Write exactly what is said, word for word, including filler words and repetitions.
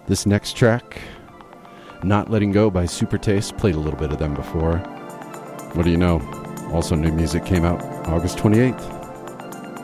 This next track, Not Letting Go by Super Taste, played a little bit of them before. What do you know? Also, new music came out August twenty-eighth.